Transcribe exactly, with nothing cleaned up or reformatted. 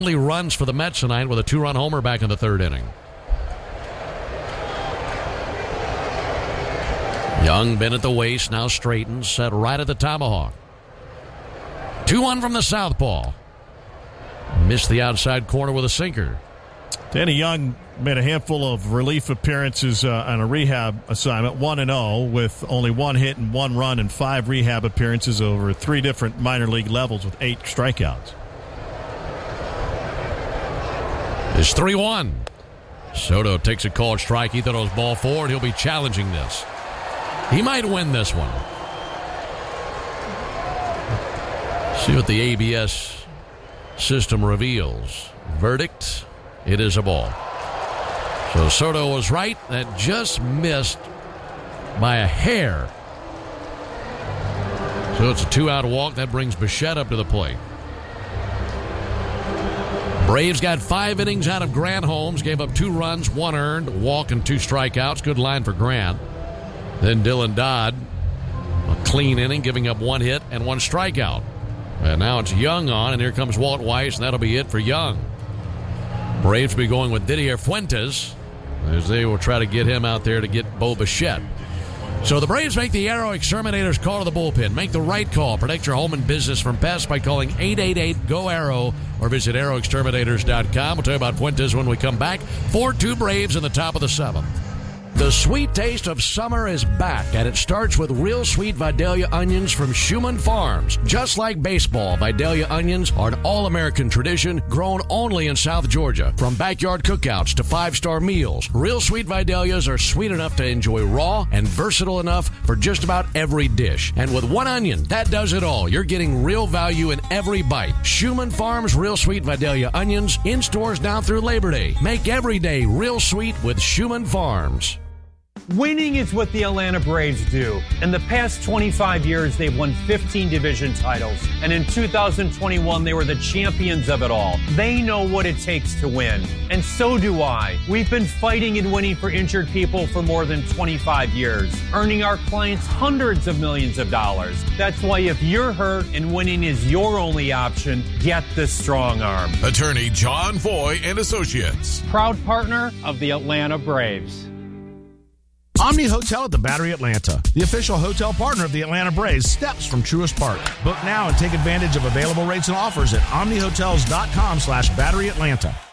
Only runs for the Mets tonight with a two-run homer back in the third inning. Young been at the waist, now straightens, set right at the tomahawk. two one from the southpaw. Missed the outside corner with a sinker. Danny Young made a handful of relief appearances uh, on a rehab assignment, one and oh, with only one hit and one run and five rehab appearances over three different minor league levels with eight strikeouts. It's three one. Soto takes a called strike. He thought it was ball forward. He'll be challenging this. He might win this one. See what the A B S system reveals. Verdict, it is a ball. So Soto was right. That just missed by a hair. So it's a two-out walk. That brings Bichette up to the plate. Braves got five innings out of Grant Holmes. Gave up two runs, one earned, a walk, and two strikeouts. Good line for Grant. Then Dylan Dodd, a clean inning, giving up one hit and one strikeout. And now it's Young on, and here comes Walt Weiss, and that'll be it for Young. Braves will be going with Didier Fuentes, as they will try to get him out there to get Bo Bichette. So the Braves make the Aero Exterminators call to the bullpen. Make the right call. Protect your home and business from pests by calling eight eight eight, G O, A R R O or visit aero exterminators dot com. We'll tell you about Fuentes when we come back. four two Braves in the top of the seventh. The sweet taste of summer is back, and it starts with real sweet Vidalia onions from Schumann Farms. Just like baseball, Vidalia onions are an all-American tradition grown only in South Georgia. From backyard cookouts to five-star meals, real sweet Vidalias are sweet enough to enjoy raw and versatile enough for just about every dish. And with one onion, that does it all. You're getting real value in every bite. Schumann Farms Real Sweet Vidalia onions in stores now through Labor Day. Make every day real sweet with Schumann Farms. Winning is what the Atlanta Braves do. In the past twenty-five years, they've won fifteen division titles. And in two thousand twenty-one, they were the champions of it all. They know what it takes to win. And so do I. We've been fighting and winning for injured people for more than twenty-five years, earning our clients hundreds of millions of dollars. That's why if you're hurt and winning is your only option, get the Strong Arm. Attorney John Foy and Associates. Proud partner of the Atlanta Braves. Omni Hotel at the Battery Atlanta, the official hotel partner of the Atlanta Braves, steps from Truist Park. Book now and take advantage of available rates and offers at omni hotels dot com slash battery atlanta.